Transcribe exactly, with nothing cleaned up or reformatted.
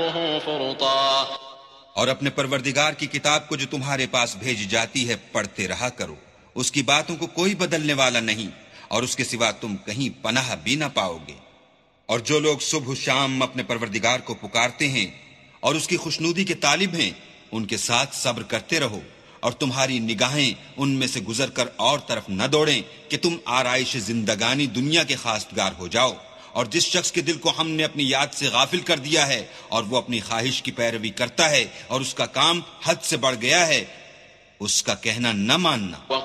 और अपने परवरदिगार की किताब को जो तुम्हारे पास भेजी जाती है पढ़ते रहा करो। उसकी बातों को कोई बदलने वाला नहीं और उसके सिवा तुम कहीं पनाह भी ना पाओगे। और जो लोग सुबह शाम अपने परवरदिगार को पुकारते हैं और उसकी खुशनूदी के तालिब हैं, उनके साथ सब्र करते रहो और तुम्हारी निगाहें उनमें से गुजर कर और तरफ न दौड़ें कि तुम आराइश जिंदगानी दुनिया के खास्तगार हो जाओ। और जिस शख्स के दिल को हमने अपनी याद से गाफिल कर दिया है और वो अपनी ख्वाहिश की पैरवी करता है और उसका काम हद से बढ़ गया है, उसका कहना न मानना।